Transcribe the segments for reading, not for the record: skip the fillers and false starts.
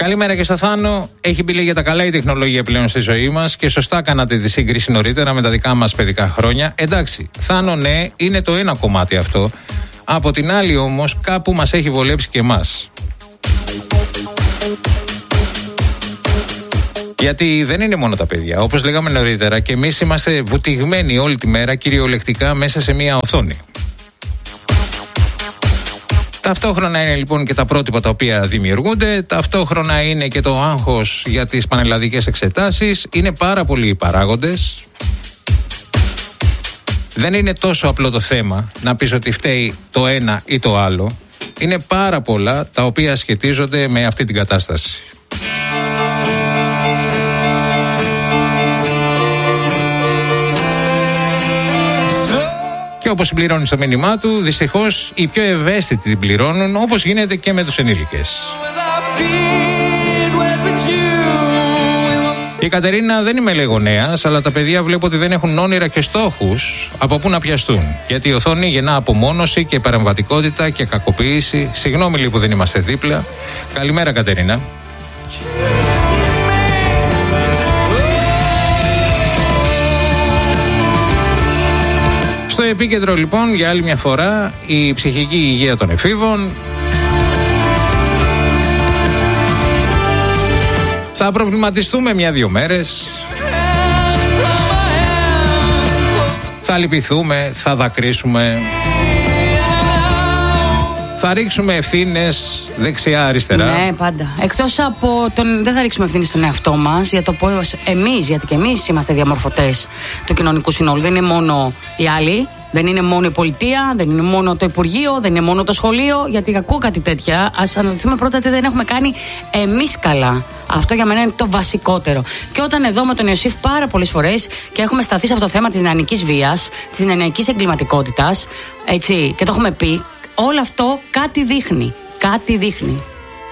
Καλημέρα και στο Θάνο. Έχει μπει για τα καλά η τεχνολογία πλέον στη ζωή μας και σωστά κάνατε τη σύγκριση νωρίτερα με τα δικά μας παιδικά χρόνια. Εντάξει, Θάνο, ναι, είναι το ένα κομμάτι αυτό. Από την άλλη όμως, κάπου μας έχει βολέψει και εμάς. Γιατί δεν είναι μόνο τα παιδιά. Όπως λέγαμε νωρίτερα, και εμείς είμαστε βουτυγμένοι όλη τη μέρα κυριολεκτικά μέσα σε μία οθόνη. Ταυτόχρονα είναι λοιπόν και τα πρότυπα τα οποία δημιουργούνται, ταυτόχρονα είναι και το άγχος για τις πανελλαδικές εξετάσεις, είναι πάρα πολλοί οι παράγοντες. Δεν είναι τόσο απλό το θέμα να πεις ότι φταίει το ένα ή το άλλο. Είναι πάρα πολλά τα οποία σχετίζονται με αυτή την κατάσταση. Και όπως συμπληρώνει στο μήνυμά του, δυστυχώς οι πιο ευαίσθητοι την πληρώνουν, όπως γίνεται και με τους ενήλικες. Η Κατερίνα δεν είμαι λεγονέας, αλλά τα παιδιά βλέπω ότι δεν έχουν όνειρα και στόχους από πού να πιαστούν. Γιατί η οθόνη γεννά απομόνωση και παρεμβατικότητα και κακοποίηση. Συγγνώμη λίγο που δεν είμαστε δίπλα. Καλημέρα, Κατερίνα. Στο επίκεντρο λοιπόν για άλλη μια φορά η ψυχική υγεία των εφήβων. Θα προβληματιστούμε 1-2 μέρες. Θα λυπηθούμε, θα δακρύσουμε. Θα ρίξουμε ευθύνες δεξιά-αριστερά. Ναι, πάντα. Εκτός από τον. Δεν θα ρίξουμε ευθύνες στον εαυτό μας για το πώς εμείς, γιατί και εμείς είμαστε διαμορφωτές του κοινωνικού συνόλου. Δεν είναι μόνο οι άλλοι, δεν είναι μόνο η πολιτεία, δεν είναι μόνο το Υπουργείο, δεν είναι μόνο το σχολείο. Γιατί ακούω κάτι τέτοια. Ας αναρωτηθούμε πρώτα τι δεν έχουμε κάνει εμείς καλά. Αυτό για μένα είναι το βασικότερο. Και όταν εδώ με τον Ιωσήφ πάρα πολλές φορές και έχουμε σταθεί σε αυτό το θέμα της νεανικής βίας, της νεανικής εγκληματικότητας, έτσι, και το έχουμε πει. Όλο αυτό κάτι δείχνει. Κάτι δείχνει.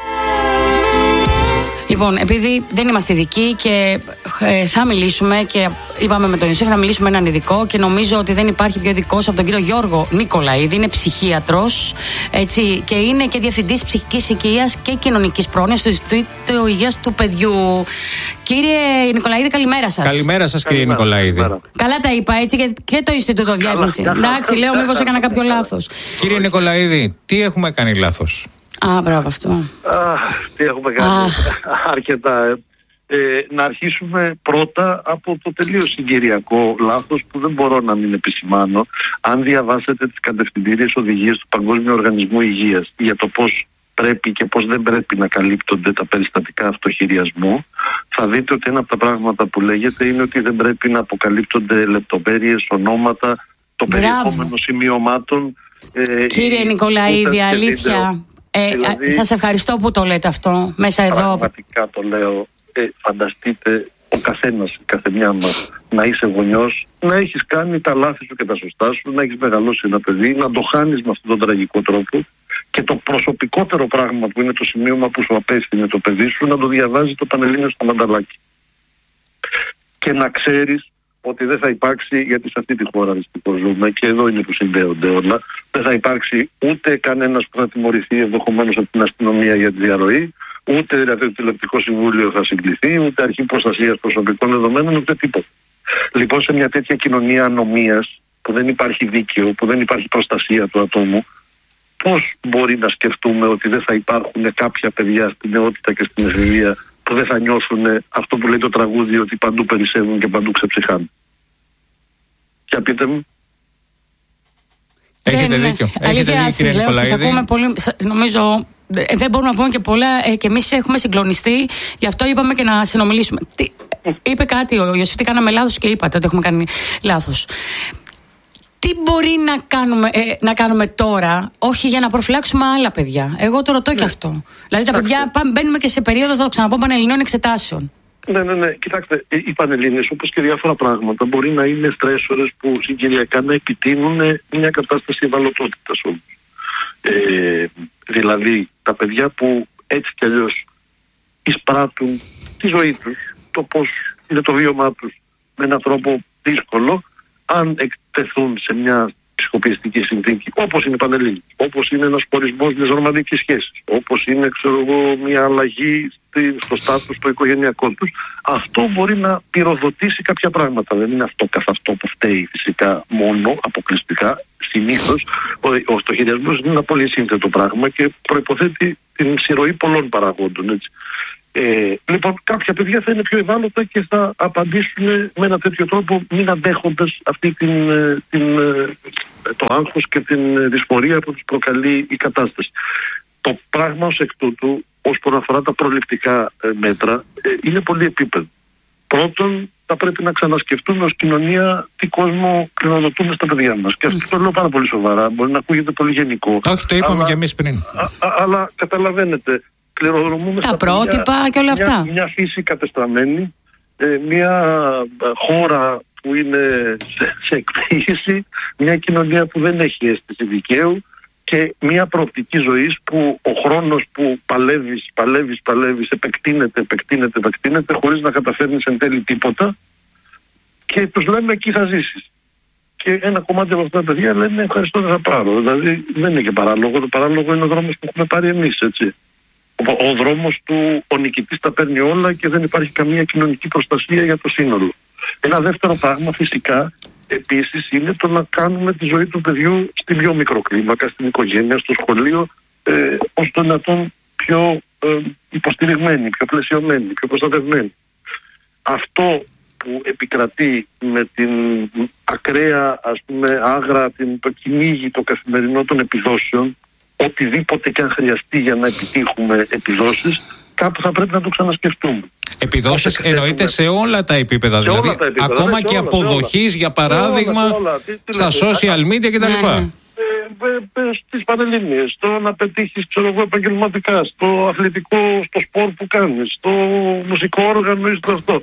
Λοιπόν, επειδή δεν είμαστε ειδικοί και θα μιλήσουμε και είπαμε με τον Ιωσήφ να μιλήσουμε με έναν ειδικό και νομίζω ότι δεν υπάρχει πιο ειδικός από τον κύριο Γιώργο Νικολαίδη. Είναι ψυχίατρος, έτσι, και είναι και διευθυντής ψυχικής υγείας και κοινωνικής πρόνοιας στο Ινστιτούτο Υγείας του Παιδιού. Κύριε Νικολαίδη, καλημέρα σας. Καλημέρα σας, κύριε Νικολαίδη. Καλά τα είπα, έτσι, και το Ινστιτούτο διεύθυνση. Εντάξει, λέω μήπως έκανα κάποιο λάθος. Κύριε Νικολαίδη, τι έχουμε κάνει λάθος? Μπράβο αυτό. Τι έχουμε κάνει αρκετά. Να αρχίσουμε πρώτα από το τελείως συγκυριακό λάθος που δεν μπορώ να μην επισημάνω. Αν διαβάσετε τις κατευθυντήριες οδηγίες του Παγκόσμιου Οργανισμού Υγείας για το πώς πρέπει και πώς δεν πρέπει να καλύπτονται τα περιστατικά αυτοχειριασμού, θα δείτε ότι ένα από τα πράγματα που λέγεται είναι ότι δεν πρέπει να αποκαλύπτονται λεπτομέρειες, ονόματα, το περιεχόμενο σημειωμάτων. Κύριε Νικολαίδη, αλήθεια. Δηλαδή, σας ευχαριστώ που το λέτε αυτό μέσα εδώ. Πραγματικά το λέω. Φανταστείτε ο καθένας, η καθεμιά μας, να είσαι γονιός, να έχεις κάνει τα λάθη σου και τα σωστά σου, να έχεις μεγαλώσει ένα παιδί, να το χάνεις με αυτόν τον τραγικό τρόπο και το προσωπικότερο πράγμα που είναι το σημείωμα που σου απέστειλε το παιδί σου να το διαβάζει το Πανελλήνιο στο μανταλάκι. Και να ξέρεις ότι δεν θα υπάρξει, γιατί σε αυτή τη χώρα δυστυχώς ζούμε και εδώ είναι που συνδέονται όλα, δεν θα υπάρξει ούτε κανένας που θα τιμωρηθεί ενδεχομένως από την αστυνομία για τη διαρροή, ούτε δηλαδή το τηλεοπτικό συμβούλιο θα συγκληθεί, ούτε αρχή προστασίας προσωπικών δεδομένων, ούτε τίποτα. Λοιπόν, σε μια τέτοια κοινωνία ανομίας, που δεν υπάρχει δίκαιο, που δεν υπάρχει προστασία του ατόμου, πώς μπορεί να σκεφτούμε ότι δεν θα υπάρχουν κάποια παιδιά στην νεότητα και στην εφηβεία που δεν θα νιώσουν αυτό που λέει το τραγούδι, ότι παντού περισσεύουν και παντού ξεψυχάνε? Για πείτε μου. Έχετε δίκιο. Αλήθεια, σας λέω, σας ακούμε πολύ. Νομίζω δεν μπορούμε να πούμε και πολλά και εμείς έχουμε συγκλονιστεί. Γι' αυτό είπαμε και να συνομιλήσουμε. Είπε κάτι ο Ιωσήφ, τι κάναμε λάθος και είπατε ότι έχουμε κάνει λάθος. Τι μπορεί να κάνουμε τώρα, όχι για να προφυλάξουμε άλλα παιδιά? Εγώ το ρωτώ και αυτό. Δηλαδή τα παιδιά μπαίνουμε και σε περίοδο, θα το ξαναπώ, πανελληνίων εξετάσεων. Ναι. Κοιτάξτε, οι πανελλήνιες, όπως και διάφορα πράγματα, μπορεί να είναι στρέσορες που συγκυριακά να επιτείνουν μια κατάσταση ευαλωτότητας όμως. Δηλαδή, τα παιδιά που έτσι κι αλλιώς εισπράττουν τη ζωή τους, το πώς είναι το βίωμά τους με έναν τρόπο δύσκολο, αν εκτεθούν σε μια ψυχοπιεστική συνθήκη, όπως είναι η Πανελλήνια, όπως είναι ένας χωρισμός μιας ρομαντικής σχέσης, όπως είναι, μια αλλαγή στο στάτους το οικογενειακό τους, αυτό μπορεί να πυροδοτήσει κάποια πράγματα. Δεν είναι αυτό καθ' αυτό που φταίει φυσικά μόνο, αποκλειστικά. Συνήθως ο στοχειριασμός είναι ένα πολύ σύνθετο πράγμα και προϋποθέτει την συρωή πολλών παραγόντων, έτσι. Λοιπόν, κάποια παιδιά θα είναι πιο ευάλωτα και θα απαντήσουν με ένα τέτοιο τρόπο, μην αντέχοντας αυτή το άγχος και την δυσφορία που τους προκαλεί η κατάσταση. Το πράγμα ως εκ τούτου, όσον αφορά τα προληπτικά μέτρα, είναι πολύ επίπεδο. Πρώτον, θα πρέπει να ξανασκεφτούμε ως κοινωνία τι κόσμο κληροδοτούμε στα παιδιά μας. Και αυτό το λέω πάρα πολύ σοβαρά. Μπορεί να ακούγεται πολύ γενικό. Όχι, το είπαμε και εμείς πριν. Αλλά καταλαβαίνετε, κληροδρομούμε τα πρότυπα και όλα αυτά. Μια φύση κατεστραμμένη, μια χώρα που είναι σε εκποίηση, μια κοινωνία που δεν έχει αίσθηση δικαίου και μια προοπτική ζωής που ο χρόνος που παλεύεις, επεκτείνεται χωρίς να καταφέρνεις εν τέλει τίποτα και τους λέμε εκεί θα ζήσεις. Και ένα κομμάτι από αυτά τα παιδιά λένε ευχαριστώ, δεν θα πάρω. Δηλαδή δεν είναι και παράλογο. Το παράλογο είναι ο δρόμος που έχουμε πάρει εμείς, έτσι. Ο δρόμος του ο νικητής τα παίρνει όλα και δεν υπάρχει καμία κοινωνική προστασία για το σύνολο. Ένα δεύτερο πράγμα φυσικά επίσης είναι το να κάνουμε τη ζωή του παιδιού στη πιο μικροκλίμακα, στην οικογένεια, στο σχολείο, ως το δυνατόν πιο υποστηριγμένη, πιο πλαισιωμένη, πιο προστατευμένη. Αυτό που επικρατεί με την ακραία, άγρα, το κυνήγι το καθημερινό των επιδόσεων, οτιδήποτε και αν χρειαστεί για να επιτύχουμε επιδόσεις, κάπου θα πρέπει να το ξανασκεφτούμε. Επιδόσεις εννοείται σε όλα τα επίπεδα, δηλαδή όλα τα επίπεδα, ακόμα και αποδοχής, για παράδειγμα, στα social media κτλ. Στις Πανελλήνιες, το να πετύχεις επαγγελματικά, στο αθλητικό, στο σπορ που κάνεις, στο μουσικό όργανο ή στο αυτό.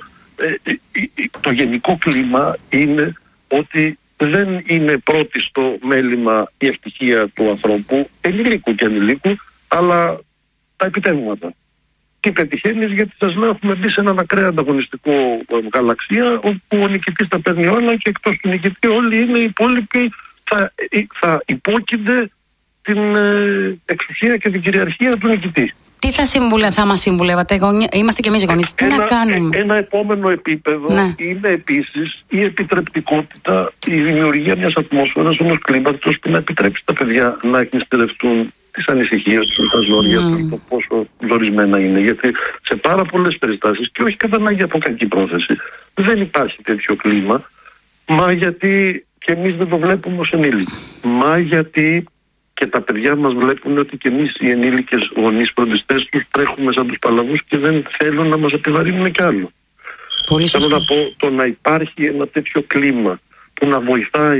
Το γενικό κλίμα είναι ότι δεν είναι πρώτη στο μέλημα η ευτυχία του ανθρώπου, ενηλίκου και ανηλίκου, αλλά τα επιτεύγματα. Τι πετυχαίνεις, γιατί σας λέω έχουμε μπει σε έναν ακραία ανταγωνιστικό γαλαξία, όπου ο νικητής τα παίρνει όλα και εκτός του νικητή όλοι είναι οι υπόλοιποι θα υπόκεινται την εξουσία και την κυριαρχία του νικητή. Τι θα μας συμβουλεύατε, είμαστε και εμείς γονείς, τι να κάνουμε? Ένα επόμενο επίπεδο είναι επίσης η επιτρεπτικότητα, η δημιουργία μιας ατμόσφαιρας, ενός κλίματος που να επιτρέψει τα παιδιά να εκμυστηρευτούν τις ανησυχίες τους, τα ζόρια τους, το πόσο ζορισμένα είναι. Γιατί σε πάρα πολλές περιστάσεις, και όχι κατά ανάγκη από κακή πρόθεση, δεν υπάρχει τέτοιο κλίμα, μα γιατί και εμείς δεν το βλέπουμε ως ενήλικοι. Μα γιατί και τα παιδιά μας βλέπουν ότι και εμείς οι ενήλικες γονείς φροντιστές τους τρέχουμε σαν τους παλαβούς και δεν θέλουν να μας επιβαρύνουν κι άλλο. Θέλω να πω, το να υπάρχει ένα τέτοιο κλίμα που να βοηθάει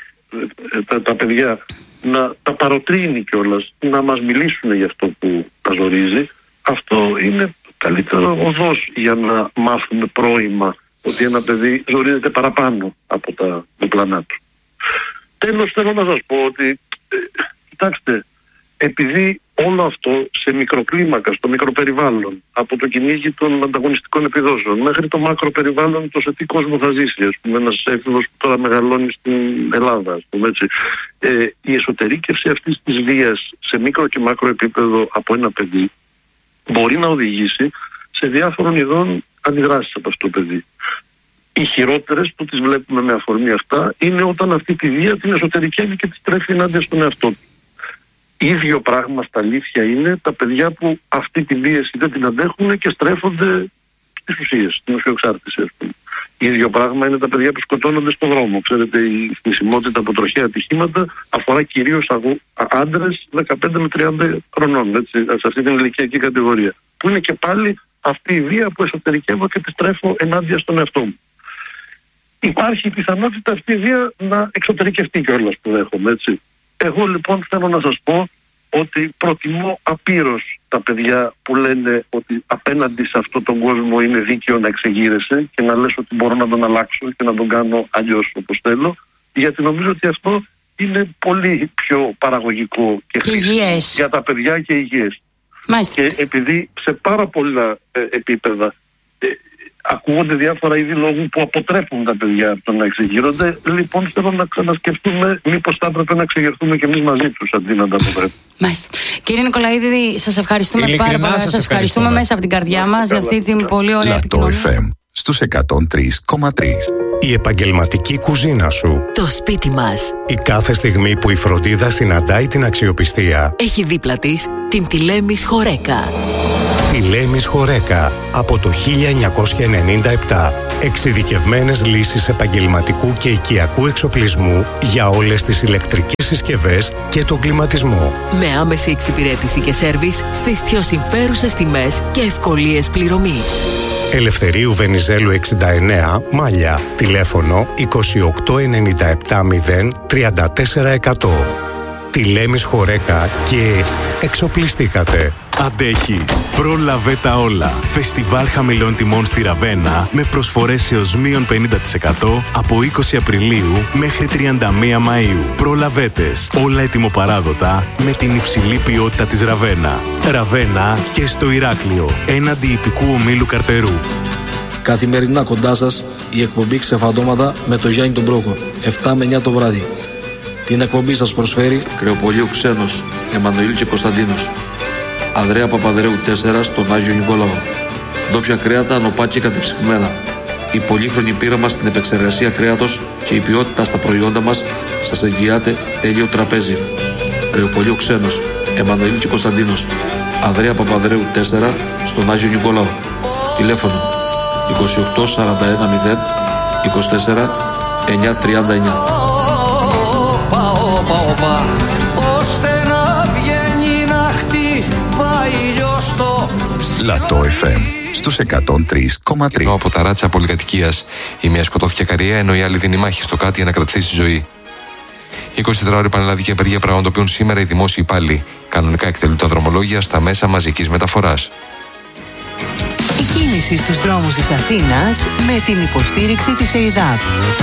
τα παιδιά, να τα παροτρύνει κιόλας, να μας μιλήσουν για αυτό που τα ζορίζει, αυτό είναι καλύτερο οδός για να μάθουμε πρόημα ότι ένα παιδί ζορίζεται παραπάνω από τα διπλανά του. Τέλος, θέλω να σας πω ότι κοιτάξτε, επειδή όλο αυτό σε μικροκλίμακα, στο μικροπεριβάλλον, από το κυνήγι των ανταγωνιστικών επιδόσεων μέχρι το μακροπεριβάλλον, το σε τι κόσμο θα ζήσει, ένας έφηβος που τώρα μεγαλώνει στην Ελλάδα, έτσι. Η εσωτερήκευση αυτής της βίας σε μικρο και μακρο επίπεδο από ένα παιδί μπορεί να οδηγήσει σε διάφορων ειδών αντιδράσεις από αυτό το παιδί. Οι χειρότερες που τις βλέπουμε με αφορμή αυτά είναι όταν αυτή τη βία την εσωτερικεύει και τη τρέφει ενάντια στον εαυτό του. Ίδιο πράγμα στα αλήθεια είναι τα παιδιά που αυτή τη βίαση δεν την αντέχουν και στρέφονται στις ουσίες, στην ουσιοξάρτηση, ας πούμε. Ίδιο πράγμα είναι τα παιδιά που σκοτώνονται στον δρόμο. Ξέρετε, η θνησιμότητα από τροχαία ατυχήματα αφορά κυρίως άντρες 15 με 30 χρονών, έτσι, σε αυτή την ηλικιακή κατηγορία. Που είναι και πάλι αυτή η βία που εσωτερικεύω και τη στρέφω ενάντια στον εαυτό μου. Υπάρχει η πιθανότητα αυτή η βία να εξωτερικευτεί κιόλας που δέχομαι, έτσι. Εγώ λοιπόν θέλω να σας πω ότι προτιμώ απείρως τα παιδιά που λένε ότι απέναντι σε αυτόν τον κόσμο είναι δίκαιο να εξεγείρεσαι και να λες ότι μπορώ να τον αλλάξω και να τον κάνω αλλιώς όπως θέλω, γιατί νομίζω ότι αυτό είναι πολύ πιο παραγωγικό και υγιές για τα παιδιά και υγιές. Μάλιστα. Και επειδή σε πάρα πολλά επίπεδα ακούγονται διάφορα είδη λόγου που αποτρέπουν τα παιδιά από το να εξεγείρονται. Λοιπόν, θέλω να ξανασκεφτούμε μήπως θα έπρεπε να εξεγερθούμε και εμείς μαζί τους αντί να τα αποτρέπουμε. Μάλιστα. Κύριε Νικολαίδη, σας ευχαριστούμε πάρα πολύ. Σας ευχαριστούμε μέσα από την καρδιά μας για αυτή την πολύ ωραία επικοινωνία. LATO FM στους 103,3. Η επαγγελματική κουζίνα σου. Το σπίτι μας. Η κάθε στιγμή που η φροντίδα συναντάει την αξιοπιστία. Έχει δίπλα της την Τηλέμης Χορέκα. Τηλέμης Χορέκα. Από το 1997. Εξειδικευμένες λύσεις επαγγελματικού και οικιακού εξοπλισμού για όλες τις ηλεκτρικές συσκευές και τον κλιματισμό. Με άμεση εξυπηρέτηση και σέρβις στις πιο συμφέρουσες τιμές και ευκολίες πληρωμής. Ελευθερίου Βενιζέλου 69, Μάλια. Τηλέφωνο 2897 034 100. Τηλέμης Χορέκα και εξοπλιστήκατε. Αντέχεις. Πρόλαβε τα όλα. Φεστιβάλ χαμηλών τιμών στη Ραβένα με προσφορές έως μείον 50% από 20 Απριλίου μέχρι 31 Μαΐου. Προλαβέτες. Όλα ετοιμοπαράδοτα με την υψηλή ποιότητα της Ραβένα. Ραβένα και στο Ηράκλειο. Έναντι ιππικού ομίλου Καρτερού. Καθημερινά κοντά σας η εκπομπή Ξεφαντώματα με το Γιάννη τον Πρόκο. 7 με 9 το βράδυ. Την εκπομπή σας προσφέρει Κρεοπολείο Ξένος, Εμμανουήλ και Κωνσταντίνος. Ανδρέα Παπαδρέου 4 στον Άγιο Νικόλαο. Ντόπια κρέατα, νοπά και κατεψυγμένα. Η πολύχρονη πείρα μας στην επεξεργασία κρέατος και η ποιότητα στα προϊόντα μας σας εγγυάται τέλειο τραπέζι. Κρεοπολείο Ξένος, Εμμανουήλ και Κωνσταντίνος. Ανδρέα Παπαδρέου 4 στον Άγιο Νικόλαο. Τηλέφωνο 28 41 0 24 939. LATO FM στους 103,3. Ενώ από τα ράτσα πολυκατοικίας η μία σκοτώθηκε καριέα, ενώ η άλλη δίνει μάχη στο κάτι για να κρατήσει τη ζωή. 24ωρη πανελλαδική απεργία πραγματοποιούν σήμερα οι δημόσιοι υπάλληλοι. Κανονικά εκτελούν τα δρομολόγια στα μέσα μαζικής μεταφοράς. Η κίνηση στους δρόμους της Αθήνας με την υποστήριξη της ΕΙΔΑΠ.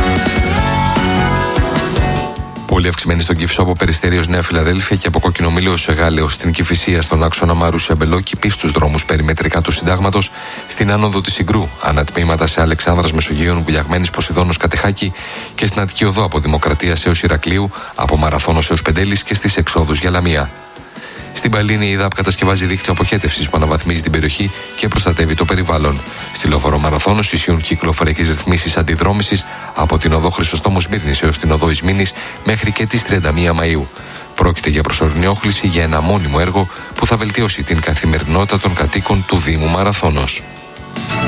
Πολύ αυξημένη στον Κυφσό από Περιστέρι ως Νέα Φιλαδέλφια και από Κόκκινο Μήλο ως Εγάλεο στην Κηφισία, στον άξονα Μαρούσια Μπελόκη, πίσω στους δρόμους περιμετρικά του Συντάγματος, στην άνοδο της Συγκρού, ανατμήματα σε Αλεξάνδρας Μεσογείων, Βουλιαγμένης Ποσειδώνος Κατεχάκη και στην Αττική Οδό από Δημοκρατίας έως Ηρακλείου, από Μαραθώνος έως Πεντέλης και στις εξόδους για Λαμία. Στην Παλίνη η ΕΙΔΑΠ κατασκευάζει δίκτυο αποχέτευσης που αναβαθμίζει την περιοχή και προστατεύει το περιβάλλον. Στη Λόφορο Μαραθώνος ισχύουν κυκλοφοριακές ρυθμίσεις αντιδρόμησης από την οδό Χρυσοστόμου Σμύρνης έως την οδό Ισμήνης μέχρι και τις 31 Μαΐου. Πρόκειται για προσωρινή όχληση για ένα μόνιμο έργο που θα βελτιώσει την καθημερινότητα των κατοίκων του Δήμου Μαραθώνος.